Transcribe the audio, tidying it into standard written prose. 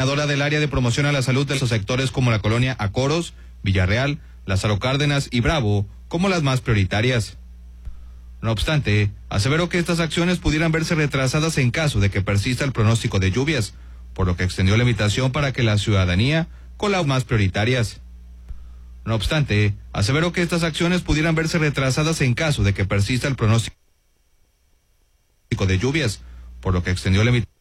Del área de promoción a la salud de esos sectores como la colonia Acoros, Villarreal, Lázaro Cárdenas y Bravo como las más prioritarias. No obstante, aseveró que estas acciones pudieran verse retrasadas en caso de que persista el pronóstico de lluvias, por lo que extendió la invitación para que la ciudadanía con las más prioritarias. No obstante, aseveró que estas acciones pudieran verse retrasadas en caso de que persista el pronóstico de lluvias, por lo que extendió la invitación